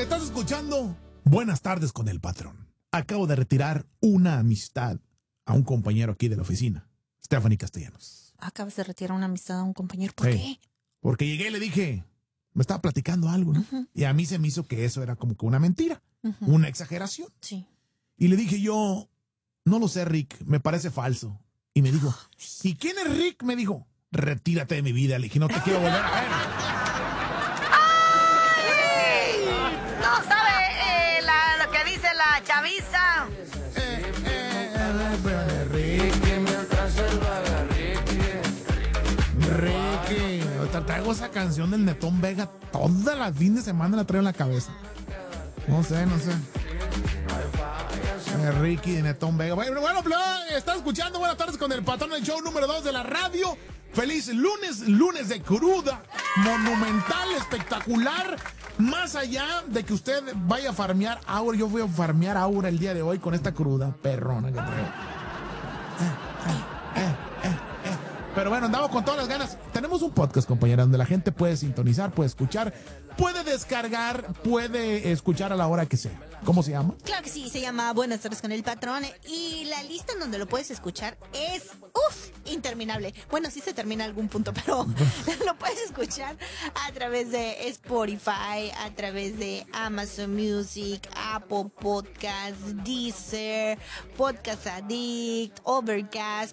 Estás escuchando Buenas tardes con el patrón. Acabo de retirar una amistad a un compañero aquí de la oficina, Stephanie Castellanos. Acabas de retirar una amistad a un compañero. ¿Por qué? Porque llegué y le dije, me estaba platicando algo, ¿no? Y a mí se me hizo que eso era como que una mentira, una exageración. Sí. Y le dije yo, no lo sé, Rick, me parece falso. Y me dijo, ¿y quién es Rick? Me dijo, retírate de mi vida. Le dije, no te quiero volver a ver. No sabe lo que dice la chaviza. Ricky, te traigo esa canción del Netón Vega toda la fin de semana, la traigo en la cabeza. No sé. Ricky de Netón Vega. Bueno, estás escuchando Buenas tardes con el patrón, del show número 2 de la radio. Feliz lunes de cruda, monumental, espectacular. Más allá de que usted vaya a farmear Aura, yo voy a farmear Aura el día de hoy con esta cruda perrona que traigo. Pero bueno, andamos con todas las ganas. Tenemos un podcast, compañera, donde la gente puede sintonizar, puede escuchar, puede descargar, puede escuchar a la hora que sea. ¿Cómo se llama? Claro que sí, se llama Buenas tardes con el patrón. Y la lista en donde lo puedes escuchar es, interminable. Bueno, sí se termina algún punto, pero lo puedes escuchar a través de Spotify, a través de Amazon Music, Apple Podcasts, Deezer, Podcast Addict, Overcast,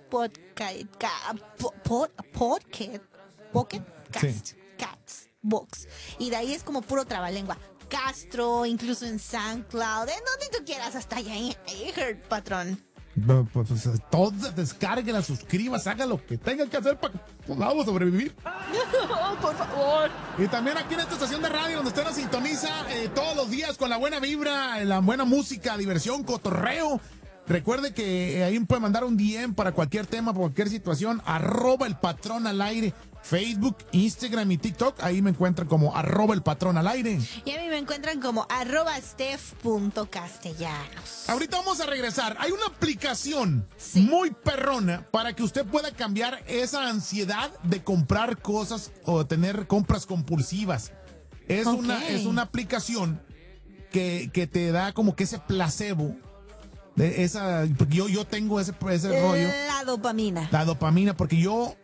Pocket Cast, Cats, Box. Y de ahí es como puro trabalengua. Castro, incluso en SoundCloud, en donde tú quieras, hasta allá en patrón. Pues todas, descárguela, suscribas, haga lo que tenga que hacer para que podamos sobrevivir. Por favor. Y también aquí en esta estación de radio donde usted nos sintoniza todos los días con la buena vibra, la buena música, diversión, cotorreo. Recuerde que ahí puede mandar un DM para cualquier tema, para cualquier situación, @elpatrón_al_aire. Facebook, Instagram y TikTok, ahí me encuentran como @elpatrón_al_aire. Y a mí me encuentran como @steph.castellanos. Ahorita vamos a regresar. Hay una aplicación muy perrona para que usted pueda cambiar esa ansiedad de comprar cosas o tener compras compulsivas. Es una aplicación que te da como que ese placebo. Porque yo tengo ese rollo. La dopamina. La dopamina, porque yo